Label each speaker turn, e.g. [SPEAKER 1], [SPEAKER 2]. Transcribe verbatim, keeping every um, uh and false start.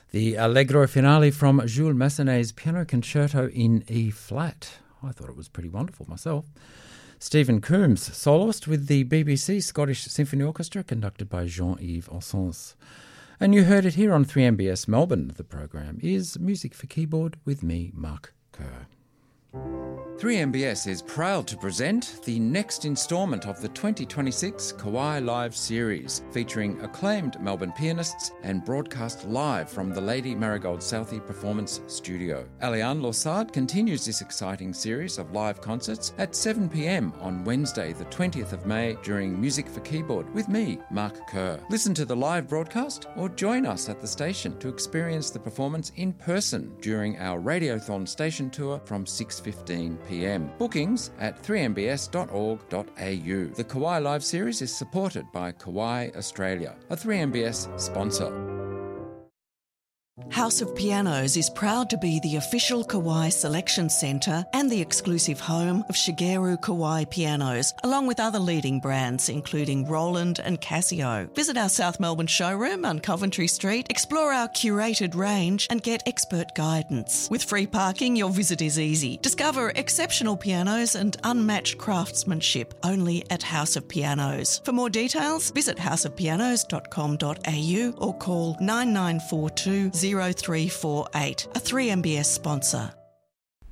[SPEAKER 1] The Allegro finale from Jules Massenet's Piano Concerto in E flat. I thought it was pretty wonderful myself. Stephen Coombs, soloist with the B B C Scottish Symphony Orchestra, conducted by Jean-Yves Ossens. And you heard it here on three M B S Melbourne. The program is Music for Keyboard with me, Mark Kerr. three M B S is proud to present the next instalment of the twenty twenty-six Kawai Live series, featuring acclaimed Melbourne pianists and broadcast live from the Lady Marigold Southey Performance Studio. Aliane Lossard continues this exciting series of live concerts at seven p m on Wednesday the twentieth of May during Music for Keyboard with me, Mark Kerr. Listen to the live broadcast or join us at the station to experience the performance in person during our Radiothon station tour from six fifteen p m. Bookings at three m b s dot org dot a u. The Kawai Live series is supported by Kawai Australia, a three M B S sponsor.
[SPEAKER 2] House of Pianos is proud to be the official Kawai selection centre and the exclusive home of Shigeru Kawai pianos, along with other leading brands including Roland and Casio. Visit our South Melbourne showroom on Coventry Street, explore our curated range and get expert guidance. With free parking, your visit is easy. Discover exceptional pianos and unmatched craftsmanship only at House of Pianos. For more details, visit house of pianos dot com dot a u or call nine nine four two zero three four eight, a three M B S sponsor.